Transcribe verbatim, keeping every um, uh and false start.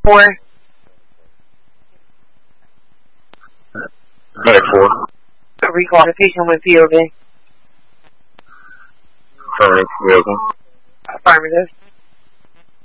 four. Medic four. Recall the patient with P O V. Affirmative, vehicle. Affirmative.